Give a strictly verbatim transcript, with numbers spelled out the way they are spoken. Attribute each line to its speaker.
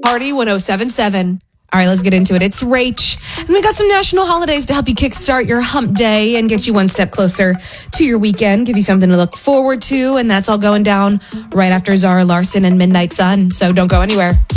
Speaker 1: Party one oh seven point seven. All right, let's get into it. It's Rach, and we got some national holidays to help you kickstart your hump day and get you one step closer to your weekend, give you something to look forward to, and that's all going down right after Zara Larsson and Midnight Sun. So don't go anywhere.